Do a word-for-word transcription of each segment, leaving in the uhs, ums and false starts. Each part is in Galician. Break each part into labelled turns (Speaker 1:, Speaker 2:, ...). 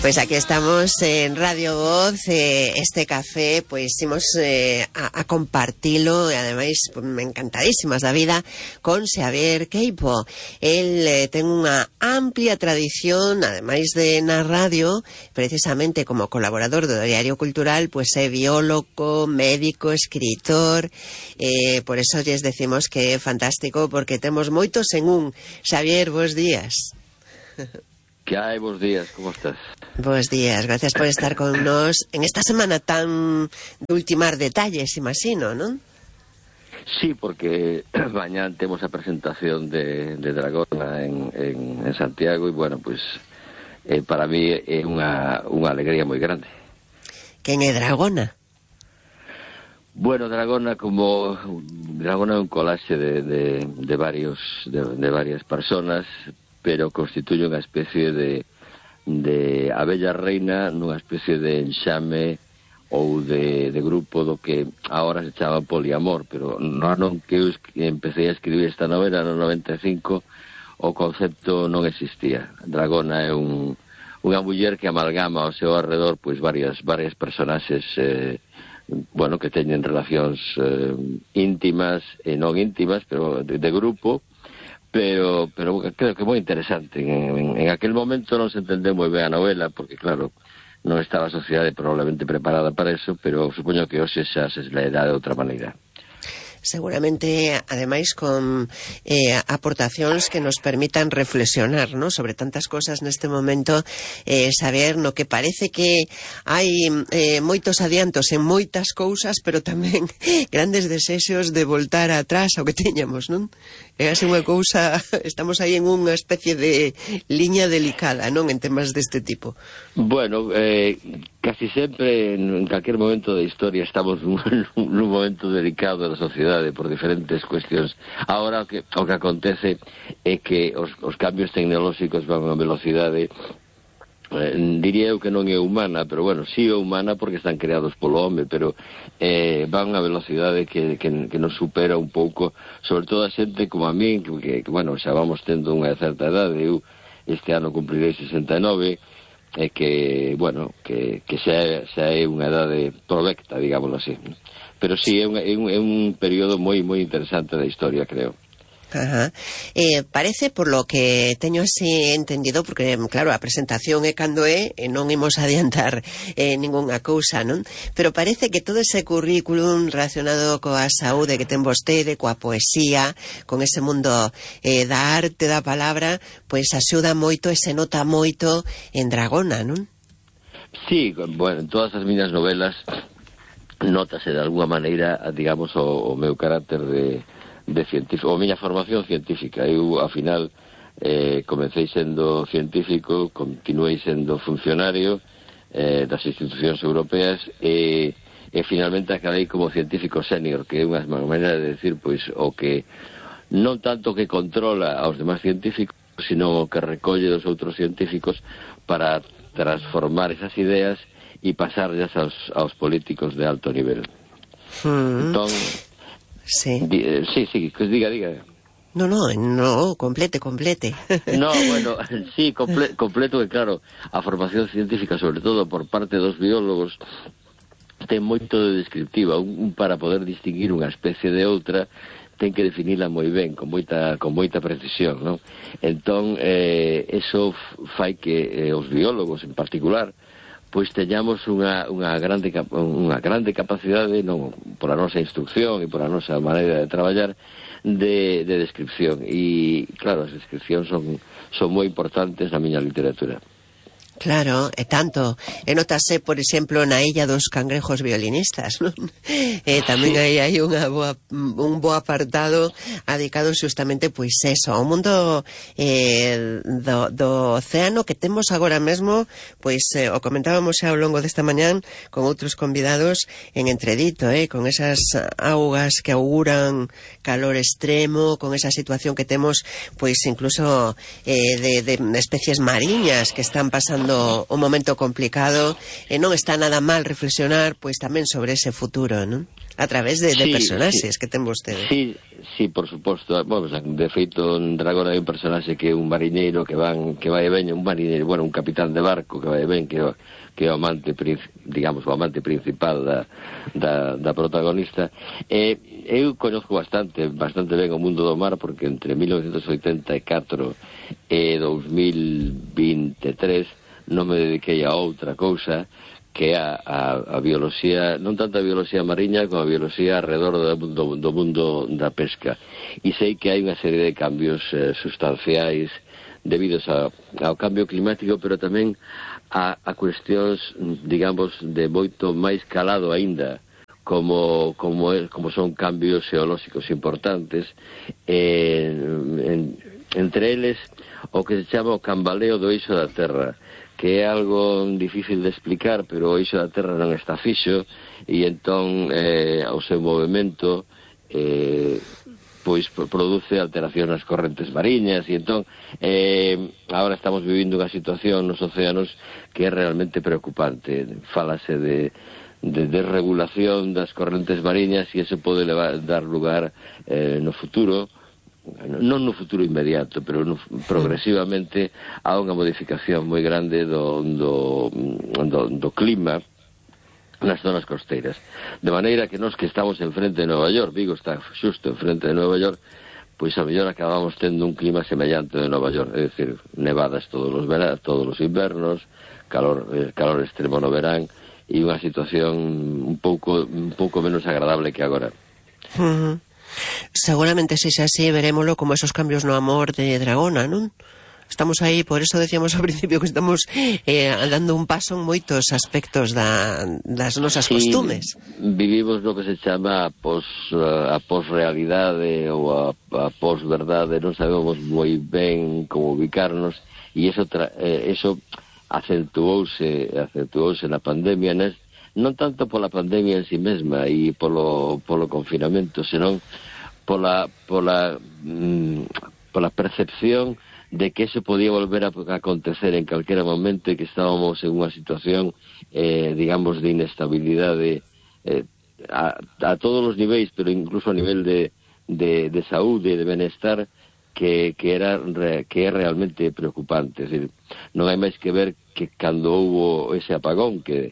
Speaker 1: Pois aquí estamos en Radio Voz, eh, este café, pois imos eh, a, a compartilo, e ademais encantadísimas da vida con Xavier Queipo. El eh, ten unha amplia tradición, ademais de na radio, precisamente como colaborador do Diario Cultural, pois é biólogo, médico, escritor, eh, por eso lles decimos que é fantástico, porque temos moitos en un. Xavier, bos días.
Speaker 2: Que hai, bos días, como estás?
Speaker 1: Bos días, gracias por estar con nos en esta semana tan de ultimar detalles, imagino, non?
Speaker 2: Sí, porque mañán temos a presentación de, de Dragona en, en, en Santiago e, bueno, pues eh, para mí é unha, unha alegría moi grande.
Speaker 1: Quen é Dragona?
Speaker 2: Bueno, Dragona como Dragona é un colaxe de, de, de varios de, de varias personas, pero constituye unha especie de, de abella reina nunha especie de enxame ou de, de grupo do que agora se chama poliamor, pero no ano que eu empecé a escribir esta novela no noventa e cinco o concepto non existía. Dragona é un, unha muller que amalgama ao seu arredor pois varias, varias personaxes eh, bueno, que teñen relacións eh, íntimas e non íntimas, pero de, de grupo. Pero, pero creo que é moi interesante. En, en, en aquel momento non se entendeu moi ben a novela, porque claro, non estaba a sociedade probablemente preparada para eso, pero supoño que hoxe xa se leerá de outra maneira.
Speaker 1: Seguramente, ademais, con eh, aportacións que nos permitan reflexionar, ¿no?, sobre tantas cosas neste momento, eh, saber no que parece que hai eh, moitos adiantos en moitas cousas, pero tamén grandes desexos de voltar atrás ao que teñamos, non? É así unha cousa, estamos aí en unha especie de liña delicada, non, en temas deste tipo.
Speaker 2: Bueno, eh, casi sempre, en calquer momento da historia, estamos nun, nun momento delicado da sociedade por diferentes cuestións. Ahora o que, o que acontece é que os, os cambios tecnolóxicos van a velocidade, eh, diría eu que non é humana, pero bueno, sí é humana porque están creados polo home, pero eh, van a velocidade que, que, que nos supera un pouco, sobre todo a xente como a mí, que, que bueno, xa vamos tendo unha certa edade. Eu este ano cumprirei sesenta e nove, e que, bueno, que, que xa, xa é unha edade provecta, digámoslo así. Pero sí, é un, é un, é un período moi moi interesante da historia, creo.
Speaker 1: Ajá. Eh, parece, por lo que teño así entendido, porque claro, a presentación é cando é, e non imos adiantar eh, ningunha cousa, non? Pero parece que todo ese currículum relacionado coa saúde que ten vostede, coa poesía, con ese mundo eh, da arte, da palabra, pois axuda moito e se nota moito en Dragona, non?
Speaker 2: Sí, bueno, en todas as miñas novelas nótase de alguma maneira, digamos, o, o meu carácter de, de científico, ou a miña formación científica. Eu, ao final, eh, comecei sendo científico, continuei sendo funcionario eh, das institucións europeas e, e finalmente acabei como científico sénior, que é unha maneira de decir, pois, o que non tanto que controla aos demás científicos, sino o que recolle dos outros científicos para transformar esas ideas e pasarlas aos, aos políticos de alto nivel.
Speaker 1: Mm.
Speaker 2: Entón,
Speaker 1: sí.
Speaker 2: Di, eh, sí, sí, que diga, diga.
Speaker 1: No, no, no, complete, complete.
Speaker 2: No, bueno, sí, comple, completo que claro, a formación científica, sobre todo por parte dos biólogos, ten moito de descriptiva, un, un para poder distinguir unha especie de outra, ten que definila moi ben, con moita con moita precisión, non? Entón, eh, eso fai que eh, os biólogos en particular pois teñamos unha, unha, grande, unha grande capacidade, non, por a nosa instrucción e por a nosa maneira de traballar, de, de descripción. E, claro, as descripcións son, son moi importantes na miña literatura.
Speaker 1: Claro, e tanto. E notase, por exemplo, na Illa dos Cangrejos Violinistas, non? E tamén hai, hai unha boa, un bo apartado dedicado justamente, pois eso, ao mundo eh, do, do océano que temos agora mesmo, pois eh, o comentábamos xa ao longo desta mañán con outros convidados en entredito, eh, con esas augas que auguran calor extremo, con esa situación que temos, pois incluso eh, de, de especies mariñas que están pasando o momento complicado, e non está nada mal reflexionar pois tamén sobre ese futuro, non? a través de, de
Speaker 2: sí,
Speaker 1: personaxes
Speaker 2: sí,
Speaker 1: que ten vostede.
Speaker 2: Sí, sí, por suposto. Bueno, de feito, en Dragón hai un personaxe que é un mariñeiro que van que vai e veña, un mariñeiro, bueno, un capitán de barco que vai e ven, que que é o amante, digamos, o amante principal da, da, da protagonista. E eu conozco bastante, bastante ben o mundo do mar, porque entre mil novecientos oitenta e catro e dous mil vinte e tres non me dediquei a outra cousa que é a, a, a bioloxía, non tanto a bioloxía mariña como a bioloxía alrededor do, do, do mundo da pesca. E sei que hai unha serie de cambios eh, sustanciais debidos a, ao cambio climático, pero tamén a, a cuestións, digamos, de moito máis calado aínda, como, como, como son cambios xeolóxicos importantes, eh, en, entre eles o que se chama o cambaleo do eixo da Terra, que é algo difícil de explicar, pero o eixo da Terra non está fixo, e entón eh, o seu movimento eh, pois produce alteracións nas correntes mariñas, e entón eh, agora estamos vivindo unha situación nos océanos que é realmente preocupante. Fálase de de desregulación das correntes mariñas, e iso pode levar, dar lugar eh, no futuro, non no futuro inmediato, pero no, progresivamente, a unha modificación moi grande do, do, do, do clima nas zonas costeiras. De maneira que nós que estamos enfrente de Nova York, Vigo está xusto enfrente de Nova York, pois a mellor acabamos tendo un clima semellante de Nova York, é dicir, nevadas todos os veranos, todos os invernos, calor, eh, calor extremo no verán, e unha situación un pouco un pouco menos agradable que agora.
Speaker 1: Uh-huh. Seguramente se xa así verémolo como esos cambios no amor de Dragona, non? Estamos aí, por eso decíamos ao principio que estamos eh, dando un paso en moitos aspectos da, das nosas
Speaker 2: sí,
Speaker 1: costumes.
Speaker 2: Vivimos no que se chama a, pos, a posrealidade ou a, a posverdade, non sabemos moi ben como ubicarnos, e eso, tra, eh, eso acentuouse, acentuouse na pandemia, nes, non tanto pola pandemia en si mesma e polo, polo confinamento, senón pola, pola, mm, pola percepción de que eso podía volver a acontecer en calquera momento, e que estábamos en unha situación, eh, digamos, de inestabilidade eh, a, a todos os niveis, pero incluso a nivel de, de, de saúde e de benestar, que, que, era, que é realmente preocupante. Es decir, non hai máis que ver que cando houbo ese apagón, que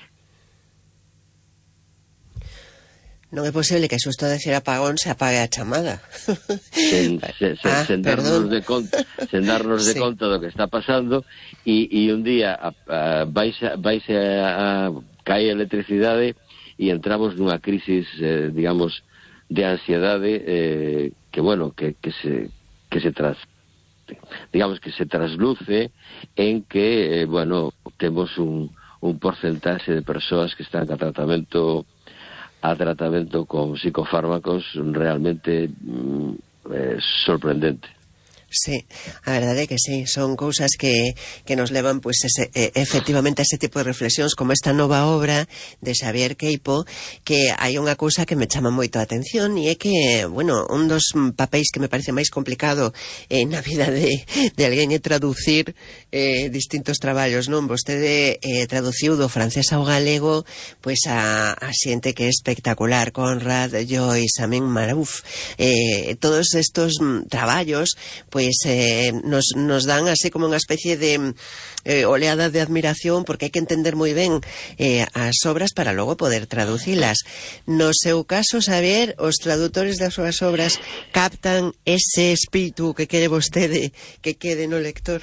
Speaker 1: non é posible que xusto a decir apagón se apague a chamada.
Speaker 2: Sen, se, se, ah, sen darnos, de conta, sen darnos sí. de conta do que está pasando, e, e un día a, a, vaise, vaise a, a caer a electricidade e entramos nunha crisis, eh, digamos, de ansiedade eh, que, bueno, que, que se que se tras digamos que se trasluce en que, eh, bueno, temos un, un porcentaxe de persoas que están a tratamento a tratamento con psicofármacos realmente mm, eh, sorprendente.
Speaker 1: Sí, a verdade é que sí, son cousas que, que nos levan pues ese, eh, efectivamente a ese tipo de reflexións, como esta nova obra de Xavier Queipo, que hai unha cousa que me chama moito a atención, e é que, bueno, un dos papéis que me parece máis complicado eh, na vida de, de alguén é traducir eh, distintos traballos, non? Vostede eh, traduciu do francés ao galego pois a, a xente que é espectacular, Conrad, Joyce, Amin Marouf, eh, todos estos mm, traballos pois pues eh, nos, nos dan así como unha especie de eh, oleada de admiración, porque hai que entender moi ben eh, as obras para logo poder traducilas. No seu caso, Xavier, os tradutores das súas obras captan ese espírito que quere vostede que quede no lector?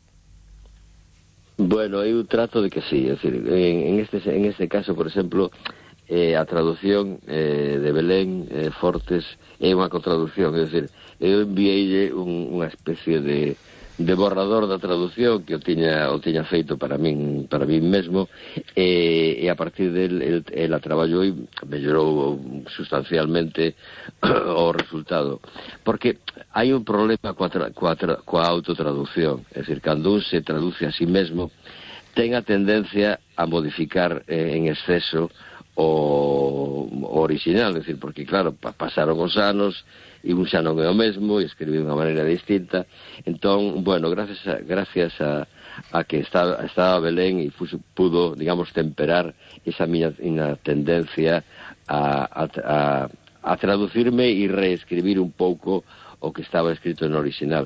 Speaker 2: Bueno, eu trato de que sí, é dicir, en, en, este, en este caso, por exemplo, eh, a traducción eh, de Belén eh, Fortes é unha contraducción, é dicir, eu enviei un, unha especie de, de borrador da traducción que o tiña, o tiña feito para min, para min mesmo, e, e a partir del el, el a traballou e mellorou sustancialmente o resultado, porque hai un problema coa, tra, coa, tra, coa autotraducción, é dicir, cando un se traduce a sí mesmo ten a tendencia a modificar eh, en exceso o, o original, é dicir, porque claro, pasaron os anos e un xa non é o mesmo, e escribe de unha maneira distinta. Entón, bueno, gracias a, gracias a, a que estaba, estaba Belén e fuso, pudo, digamos, temperar esa miña, miña tendencia a, a, a, a traducirme e reescribir un pouco o que estaba escrito no original.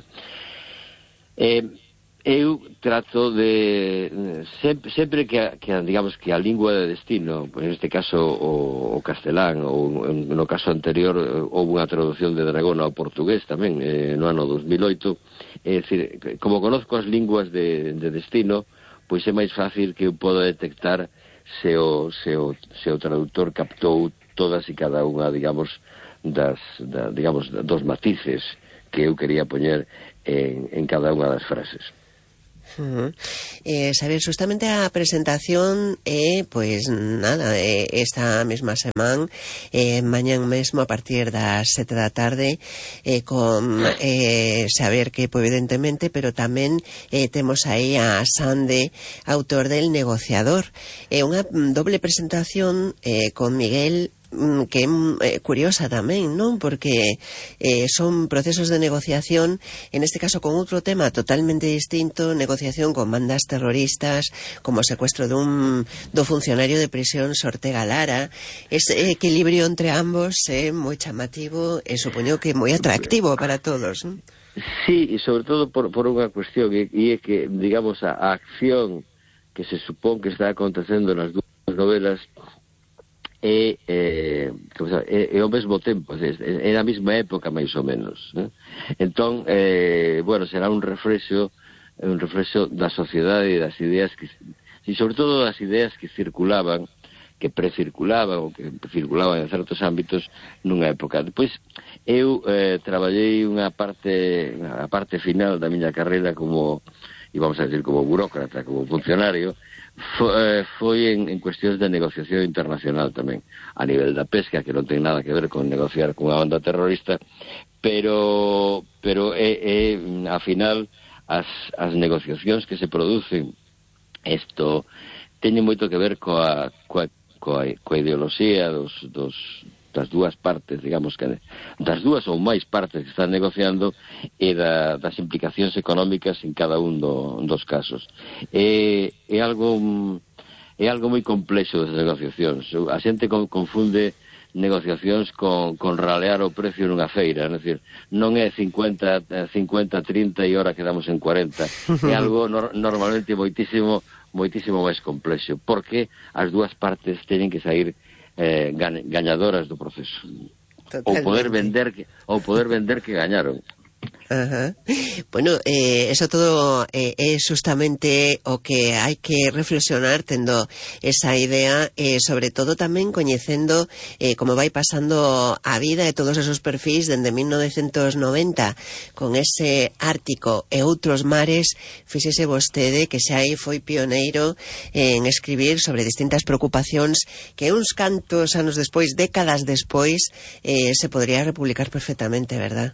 Speaker 2: Eh, eu trato de sempre, sempre que, a, que a, digamos que a lingua de destino, en este caso o, o castelán, ou no caso anterior houve unha traducción de Dragón ao portugués tamén eh, no ano dos mil oito, é dicir, como conozco as linguas de, de destino, pois é máis fácil que eu poda detectar se o, se o, se o traductor captou todas e cada unha, digamos, das, da, digamos, dos matices que eu quería poñer en, en cada unha das frases.
Speaker 1: Uh-huh. eh, Xavier, justamente a presentación é, eh, pois nada, eh, esta mesma semana, eh, mañán mesmo a partir das sete da tarde, eh, con eh, Xavier Queipo evidentemente, pero tamén eh, temos aí a Sande, autor del Negociador. É eh, unha doble presentación eh, con Miguel, que é eh, curiosa tamén, non? Porque eh, son procesos de negociación, en este caso con outro tema totalmente distinto, negociación con bandas terroristas, como o secuestro dun do funcionario de prisión Ortega Lara. Ese equilibrio entre ambos é moi chamativo e supoño que moi atractivo para todos, non?
Speaker 2: Sí, e sobre todo por, por unha cuestión, e, e é que, digamos, a, a acción que se supón que está acontecendo nas dúas novelas é, é, é, é ao mesmo tempo, é, é na mesma época máis ou menos, né? Entón, eh, bueno, será un refrexo un refrexo da sociedade e das ideas que, e sobre todo das ideas que circulaban, que precirculaban ou que circulaban en certos ámbitos nunha época. Depois eu eh, traballei unha parte a parte final da miña carreira como, e vamos a decir, como burócrata, como funcionario. Foi, foi en, en cuestións de negociación internacional tamén, a nivel da pesca, que non ten nada que ver con negociar cunha banda terrorista, pero pero é, é a final as, as negociacións que se producen, isto teñen moito que ver coa, coa, coa, coa ideoloxía dos, dos das dúas partes, digamos que das dúas ou máis partes que están negociando, e da, das implicacións económicas en cada un do, dos casos. É, é algo é algo moi complexo das negociacións. A xente confunde negociacións con, con ralear o precio nunha feira, é dicir, non é cincuenta, trinta e ora quedamos en cuarenta. É algo no, normalmente moitísimo moitísimo máis complexo, porque as dúas partes teñen que sair Eh, gañadoras do proceso. Totalmente. ou poder vender que, ou poder vender que gañaron.
Speaker 1: Ajá. Bueno, eh, eso todo eh, é justamente o que hai que reflexionar, tendo esa idea, eh, sobre todo tamén coñecendo eh, como vai pasando a vida e todos esos perfis dende mil novecentos noventa, con ese Ártico e outros mares. Fíxese vostede que xa aí foi pioneiro en escribir sobre distintas preocupacións que uns cantos anos despois, décadas despois, eh, se podría republicar perfectamente, verdad?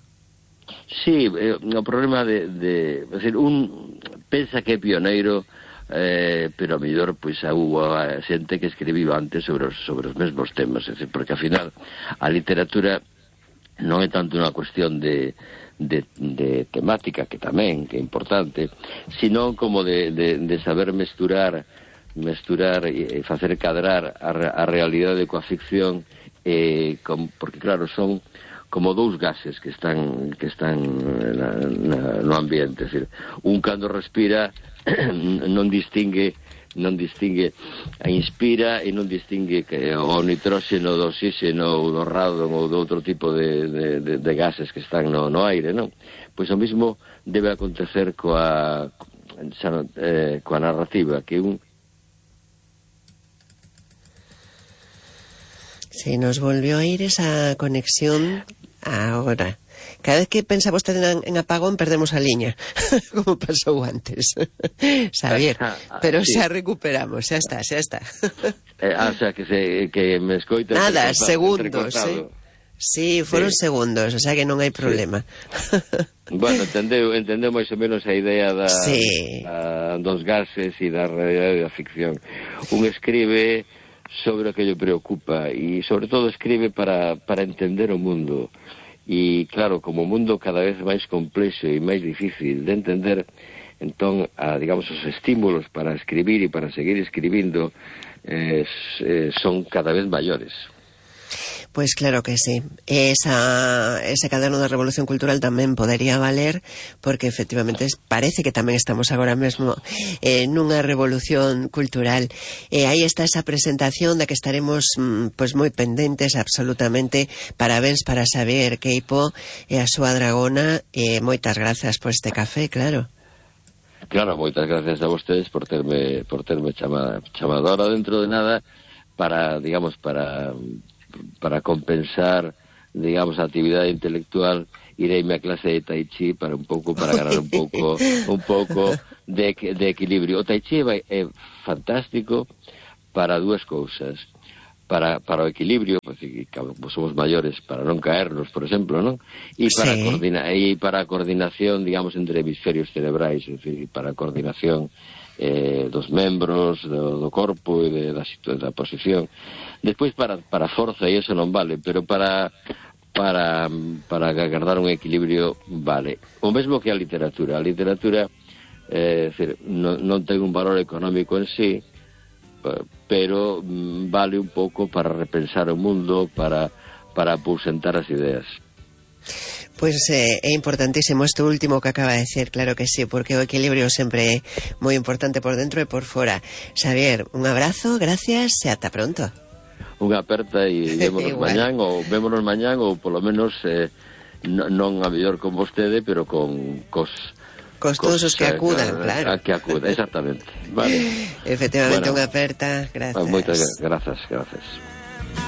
Speaker 2: Sí, eh, o problema de, de, de decir, un pensa que é pioneiro, eh, pero a mellor pois a hubo a xente que escribiu antes sobre os, sobre os mesmos temas, é decir, porque ao final a literatura non é tanto unha cuestión de, de, de temática, que tamén, que é importante, sino como de, de, de saber mesturar mesturar e facer cadrar a, a realidade coa ficción, eh, com, porque claro, son como dous gases que están que están na, na, no ambiente, é dicir, un cando respira non distingue non distingue inspira e non distingue que o nitróxeno do oxígeno ou do radon ou do outro tipo de, de, de, de gases que están no, no aire, non? Pois o mismo debe acontecer coa eh, coa narrativa, que un
Speaker 1: Se nos volvió a ir esa conexión ahora. Cada vez que pensa vostede en, en apagón perdemos a liña, como pasou antes. Xavier, pero sí. Xa recuperamos, xa está, xa está.
Speaker 2: Eh, ah, o sea, que, se, que me escoita...
Speaker 1: Nada, segundos, eh? Sí, foron sí. segundos, o sea que non hai problema.
Speaker 2: Sí. Bueno, entendeu, entendeu máis ou menos a idea da,
Speaker 1: sí.
Speaker 2: a, dos gases e da realidade da ficción. Un escribe sobre o que lle preocupa e sobre todo escribe para, para entender o mundo, e claro, como o mundo cada vez máis complexo e máis difícil de entender, entón, a, digamos, os estímulos para escribir e para seguir escribindo eh, son cada vez maiores.
Speaker 1: Pues claro que sí. Esa, ese caderno da Revolución Cultural tamén podería valer, porque efectivamente parece que tamén estamos agora mesmo eh, nunha revolución cultural. E eh, aí está esa presentación da que estaremos mm, pues moi pendentes absolutamente. Parabéns para Xavier Queipo e a súa dragona, e eh, moitas grazas por este café, claro.
Speaker 2: Claro, moitas gracias a vostedes por terme, por terme chamado, chamado ahora dentro de nada para, digamos, para... para compensar, digamos, a actividade intelectual, ireime a clase de Tai Chi para un pouco, para ganar un pouco un pouco de, de equilibrio. O Tai Chi é, é fantástico para dúas cousas. Para, para o equilibrio, pues, como somos maiores, para non caernos, por exemplo, non? E para, sí. coordina, e para a coordinación, digamos, entre hemisferios cerebrais, é dicir, para a coordinación eh, dos membros, do, do corpo e de, da, da posición. Despois para, para forza e eso non vale, pero para para para agardar un equilibrio vale. O mesmo que a literatura. A literatura eh, decir, non, non ten un valor económico en sí, pero vale un pouco para repensar o mundo, para para aposentar as ideas.
Speaker 1: Pois pues, eh, é importantísimo isto último que acaba de decir, claro que sí, porque o equilibrio sempre é moi importante por dentro e por fora. Xavier, un abrazo, gracias e ata pronto.
Speaker 2: Unha aperta e vémonos mañán, ou vémonos mañán, ou polo menos eh, non a mellor con vostede, pero con cos...
Speaker 1: Cos todos os que acudan,
Speaker 2: a,
Speaker 1: claro.
Speaker 2: A que acuda, exactamente. Vale.
Speaker 1: Efectivamente,
Speaker 2: bueno,
Speaker 1: unha aperta, gracias.
Speaker 2: Moitas grazas, grazas.